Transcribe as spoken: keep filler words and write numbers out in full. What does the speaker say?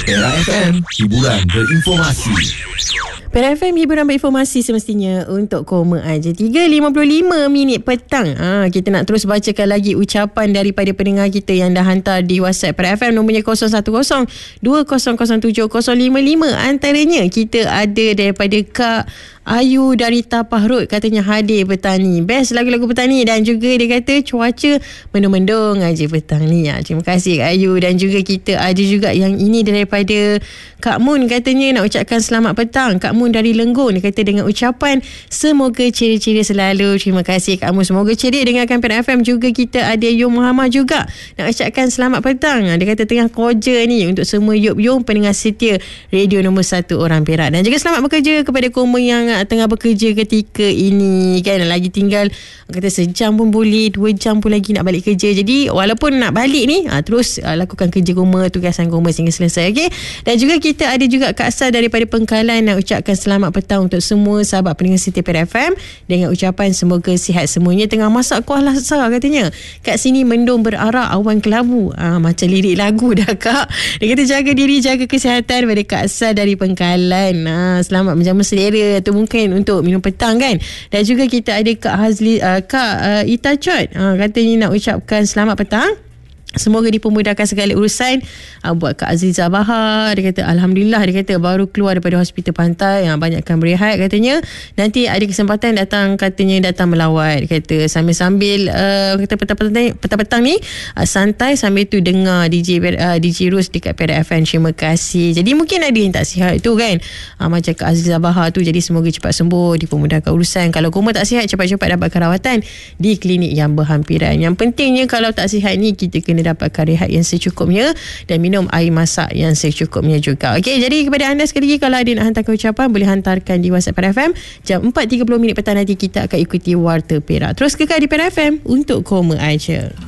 Era F M, hiburan berinformasi. Perak F M, hiburan berinformasi semestinya untuk koma aja. tiga lima puluh lima minit petang. Ha, kita nak terus bacakan lagi ucapan daripada pendengar kita yang dah hantar di WhatsApp Perak F M nombornya kosong satu kosong dua kosong kosong tujuh kosong lima lima. Antaranya kita ada daripada Kak Ayu dari Tapah Road, katanya hadir petang ni. Best lagu-lagu petang ni. Dan juga dia kata cuaca mendung-mendung aja petang ni. Ha, terima kasih Kak Ayu. Dan juga kita ada juga yang ini daripada Kak Mun, katanya nak ucapkan selamat petang. Kak Mun dari Lenggon, dia kata dengan ucapan semoga ceria-ceria selalu. Terima kasih Kak Mun, semoga ceria dengarkan Perak F M. Juga kita ada Yom Muhammad juga nak ucapkan selamat petang. Dia kata tengah kerja ni untuk semua Yop-Yom pendengar setia radio nombor satu orang Perak. Dan juga selamat bekerja kepada Koma yang tengah bekerja ketika ini kan. Lagi tinggal kata sejam pun boleh, dua jam pun lagi nak balik kerja. Jadi walaupun nak balik ni ha, terus uh, lakukan kerja Koma, tugasan Koma sehingga selesai. Okay? Dan juga kita ada juga Kak Sar daripada Pengkalan nak ucapkan selamat petang untuk semua sahabat pendengar setia Perak F M dengan ucapan semoga sihat semuanya tengah masak kuah laksa. Katanya kat sini mendung berarak awan kelabu. ha, Macam lirik lagu dah Kak. Dia kata jaga diri, jaga kesihatan pada Kak Sar dari Pengkalan. ha, Selamat menjamu selera atau mungkin untuk minum petang kan. Dan juga kita ada Kak Hazli, uh, Kak uh, Ita Chot, uh, katanya nak ucapkan selamat petang, semoga dipermudahkan segala urusan uh, buat Kak Aziza Bahar. Dia kata Alhamdulillah, dia kata baru keluar daripada hospital pantai yang banyakkan berehat. Katanya nanti ada kesempatan datang, katanya datang melawat. Dia kata sambil-sambil uh, kata petang-petang, petang-petang ni uh, santai sambil tu dengar D J uh, D J Rus dekat Perak F M. Terima kasih. Jadi mungkin ada yang tak sihat tu kan, uh, macam Kak Aziza Bahar tu. Jadi semoga cepat sembuh, dipermudahkan urusan. Kalau Koma tak sihat, cepat-cepat dapatkan rawatan di klinik yang berhampiran. Yang pentingnya kalau tak sihat ni kita kena dapatkan rehat yang secukupnya dan minum air masak yang secukupnya juga. Okey, jadi kepada anda sekali lagi, kalau ada nak hantarkan ucapan boleh hantarkan di WhatsApp Perak F M. Jam empat tiga puluh minit petang nanti kita akan ikuti Warta Perak. Terus kekal di Perak F M untuk Koma aja.